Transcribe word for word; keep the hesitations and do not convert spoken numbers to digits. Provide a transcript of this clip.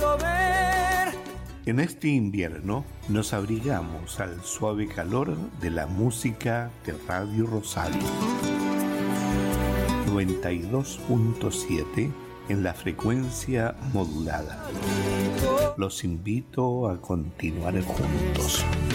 quiero ver. En este invierno nos abrigamos al suave calor de la música de Radio Rosario. noventa y dos punto siete en la frecuencia modulada. Los invito a continuar juntos.